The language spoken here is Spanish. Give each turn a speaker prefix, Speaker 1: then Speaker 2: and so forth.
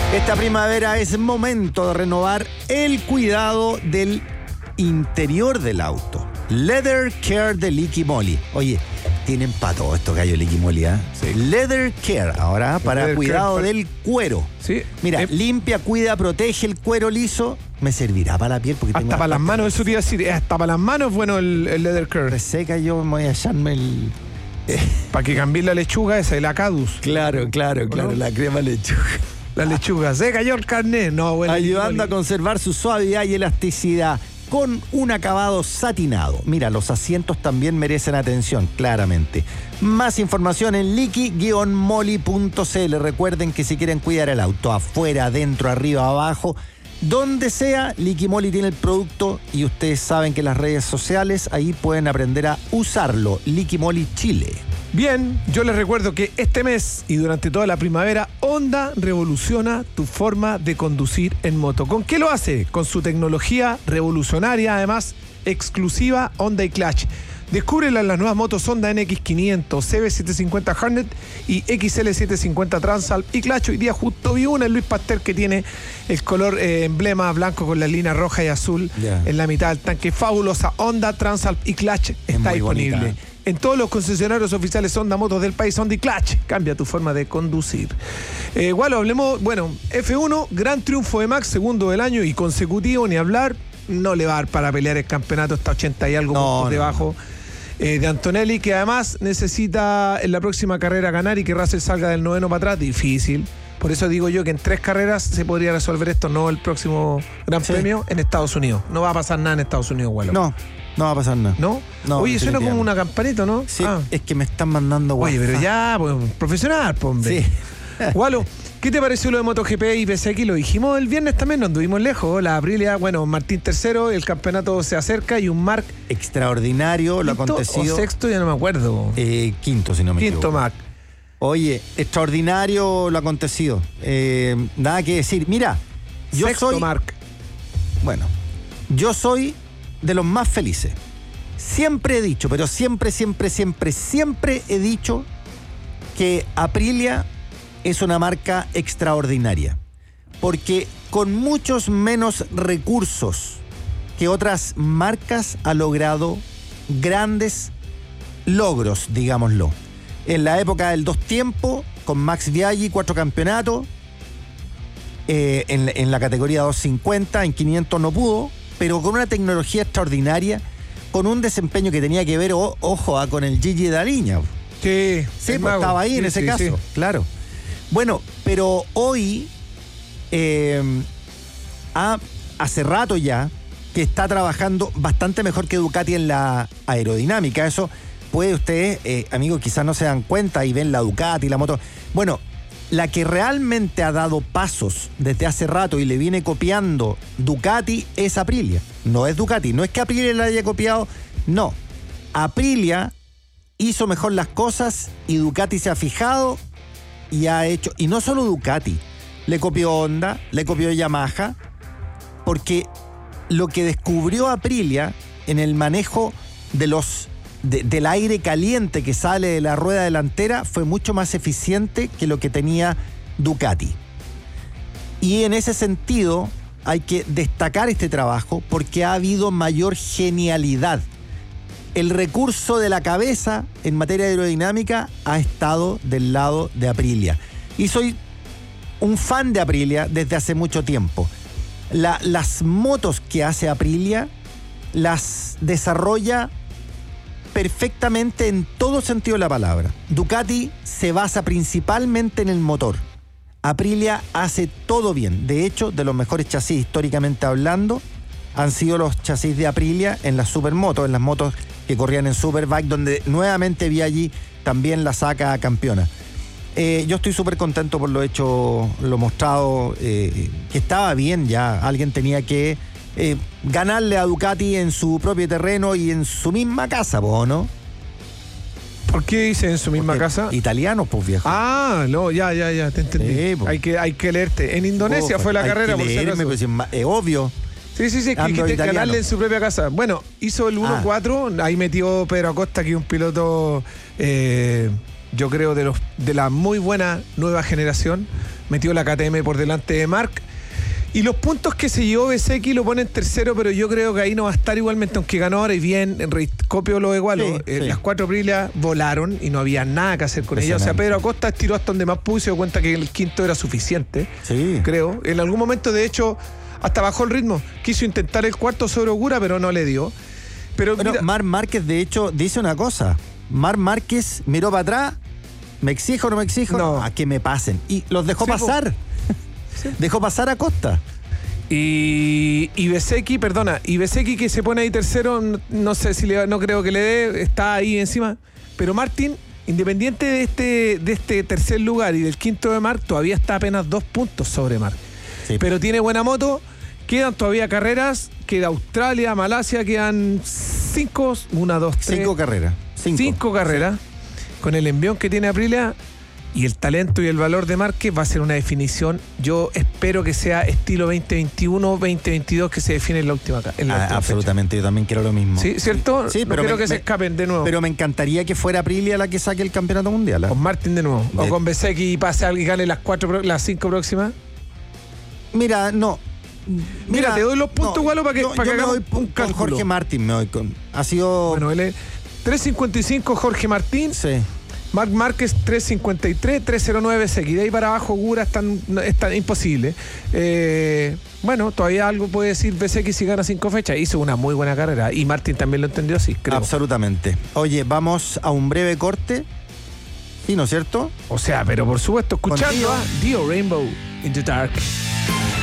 Speaker 1: Esta primavera es momento de renovar el cuidado del interior del auto. Leather Care de Liqui Moly. Oye, tienen para todo estos gallos Liqui Moly, ¿eh?
Speaker 2: Sí.
Speaker 1: Leather Care, ahora para
Speaker 2: Leather
Speaker 1: cuidado
Speaker 2: Care,
Speaker 1: del cuero.
Speaker 2: Sí.
Speaker 1: Mira, limpia, cuida, protege el cuero liso. Me servirá para la piel porque
Speaker 2: Hasta
Speaker 1: tengo
Speaker 2: para las manos, eso te iba a decir. Hasta para las manos es bueno el Leather Care.
Speaker 1: reseca. Yo me voy a echarme el...
Speaker 2: Para que cambie la lechuga esa, el Acadus.
Speaker 1: Claro, ¿no? La crema lechuga.
Speaker 2: La lechuga. Se cayó el carnet. No, bueno.
Speaker 1: Ayudando a conservar su suavidad y elasticidad con un acabado satinado. Mira, los asientos también merecen atención, claramente. Más información en liqui-moly.cl. Recuerden que si quieren cuidar el auto, afuera, adentro, arriba, abajo, donde sea, Liqui Moly tiene el producto y ustedes saben que las redes sociales ahí pueden aprender a usarlo. Liqui Moly Chile.
Speaker 2: Bien, yo les recuerdo que este mes y durante toda la primavera, Honda revoluciona tu forma de conducir en moto. ¿Con qué lo hace? Con su tecnología revolucionaria, además exclusiva Honda y Clutch. Descúbrela en las nuevas motos Honda NX500, CB750 Harnet y XL750 Transalp y Clutch. Hoy día justo vi una en Luis Pasteur que tiene el color emblema blanco con la línea roja y azul en la mitad del tanque. Fabulosa Honda, Transalp y Clutch está disponible.
Speaker 1: Bonita.
Speaker 2: En todos los concesionarios oficiales Honda Motos del país, Honda y Clutch. Cambia tu forma de conducir. Igual hablemos, bueno, F1, gran triunfo de Max, segundo del año y consecutivo, ni hablar. No le va a dar para pelear el campeonato, está 80 y algo puntos debajo de Antonelli, que además necesita en la próxima carrera ganar y que Russell salga del 9º para atrás. Difícil. Por eso digo yo que en 3 carreras se podría resolver esto, no el próximo Gran Premio en Estados Unidos. No va a pasar nada en Estados Unidos, Gualo.
Speaker 1: No va a pasar nada.
Speaker 2: ¿No? Oye, suena como una campanita, ¿no?
Speaker 1: Sí, es que me están mandando WhatsApp.
Speaker 2: Oye, pero ya, pues, profesional, pues, hombre.
Speaker 1: Sí.
Speaker 2: Gualo, ¿qué te pareció lo de MotoGP y PSX? Lo dijimos el viernes también, no anduvimos lejos. La Aprilia, bueno, Martín tercero, el campeonato se acerca y un Marc
Speaker 1: extraordinario lo acontecido.
Speaker 2: O sexto, ya no me acuerdo.
Speaker 1: Quinto, si no me equivoco.
Speaker 2: Quinto Marc.
Speaker 1: Oye, extraordinario lo acontecido. Nada que decir. Mira, yo
Speaker 2: sexto
Speaker 1: soy...
Speaker 2: Marc.
Speaker 1: Bueno, yo soy de los más felices. Siempre he dicho, pero siempre he dicho que Aprilia es una marca extraordinaria. Porque con muchos menos recursos que otras marcas ha logrado grandes logros, digámoslo. En la época del 2 tiempos, con Max Biaggi, 4 campeonatos. En la categoría 250, en 500 no pudo, pero con una tecnología extraordinaria, con un desempeño que tenía que ver, ojo, con el Gigi Daliña.
Speaker 2: Sí,
Speaker 1: pues estaba ahí en ese caso, claro. Bueno, pero hoy, hace rato ya, que está trabajando bastante mejor que Ducati en la aerodinámica. Eso puede ustedes, amigos, quizás no se dan cuenta y ven la Ducati, la moto. Bueno, la que realmente ha dado pasos desde hace rato y le viene copiando Ducati es Aprilia. No es Ducati, no es que Aprilia la haya copiado, no. Aprilia hizo mejor las cosas y Ducati se ha fijado y ha hecho, y no solo Ducati, le copió Honda, le copió Yamaha, porque lo que descubrió Aprilia en el manejo del aire caliente que sale de la rueda delantera fue mucho más eficiente que lo que tenía Ducati. Y en ese sentido hay que destacar este trabajo porque ha habido mayor genialidad. El recurso de la cabeza en materia aerodinámica ha estado del lado de Aprilia. Y soy un fan de Aprilia desde hace mucho tiempo. Las motos que hace Aprilia las desarrolla perfectamente en todo sentido de la palabra. Ducati se basa principalmente en el motor. Aprilia hace todo bien. De hecho, de los mejores chasis históricamente hablando han sido los chasis de Aprilia en las supermotos, en las motos que corrían en Superbike, donde nuevamente Biaggi también la saca campeona. Yo estoy súper contento por lo hecho, lo mostrado, que estaba bien ya. Alguien tenía que ganarle a Ducati en su propio terreno y en su misma casa, ¿no?
Speaker 2: ¿Por qué dice en su misma casa?
Speaker 1: Italianos, pues, viejo.
Speaker 2: Ah, no, ya, te entendí. Hay que leerte. En Indonesia fue la carrera, por si acaso.
Speaker 1: Pues, es obvio.
Speaker 2: Sí, que ganarle en su propia casa. Bueno, hizo el 1-4, ahí metió Pedro Acosta, que es un piloto, yo creo, de la muy buena nueva generación. metió la KTM por delante de Marc. Y los puntos que se llevó Bezzecchi lo ponen tercero, pero yo creo que ahí no va a estar igualmente, aunque ganó ahora y bien, copio lo igual.
Speaker 1: Sí.
Speaker 2: Las 4 Aprilia volaron y no había nada que hacer con ellas. O sea, Pedro Acosta estiró hasta donde más pudo y se dio cuenta que el quinto era suficiente.
Speaker 1: Sí.
Speaker 2: Creo. En algún momento, de hecho, hasta bajó el ritmo. Quiso intentar el cuarto sobre Ogura, pero no le dio. Pero
Speaker 1: bueno, Marc Márquez, de hecho, dice una cosa. Marc Márquez miró para atrás. ¿Me exijo o no me exijo?
Speaker 2: No.
Speaker 1: A que me pasen. Y los dejó
Speaker 2: Sí,
Speaker 1: pasar. Sí. Dejó pasar a Costa.
Speaker 2: Y Bezzecchi, que se pone ahí tercero, no sé si no creo que le dé, está ahí encima. Pero Martín, independiente de este tercer lugar y del quinto de Marc, todavía está apenas 2 puntos sobre Marc. Sí. Pero tiene buena moto, quedan todavía carreras, queda Australia, Malasia, quedan 5, 1, 2, 3.
Speaker 1: 5 carreras.
Speaker 2: 5 carreras. Sí. Con el envión que tiene Aprilia y el talento y el valor de Márquez, va a ser una definición. Yo espero que sea estilo 2021, 2022, que se define en la última
Speaker 1: absolutamente, fecha. Yo también quiero lo mismo.
Speaker 2: ¿Sí? ¿Cierto?
Speaker 1: Sí, pero
Speaker 2: no quiero que se escapen de nuevo.
Speaker 1: Pero me encantaría que fuera Aprilia la que saque el campeonato mundial.
Speaker 2: Con Martín de nuevo. O con Bezzecchi y pase y gane las 5 próximas.
Speaker 1: Mira, no.
Speaker 2: Mira, te doy los puntos, Gualo, para que hagamos un cálculo.
Speaker 1: Con Jorge Martín me voy con. Ha sido.
Speaker 2: Bueno, él es 3.55 Jorge Martín.
Speaker 1: Sí.
Speaker 2: Marc Márquez 3.53, 3.09 Bezzecchi. De ahí para abajo Ogura está imposible. Bueno, todavía algo puede decir Bezzecchi si gana 5 fechas. Hizo una muy buena carrera y Martín también lo entendió así, creo.
Speaker 1: Absolutamente. Oye, vamos a un breve corte. Sí, ¿no es cierto?
Speaker 2: O sea, pero por supuesto, escuchando a Dio Rainbow in the Dark.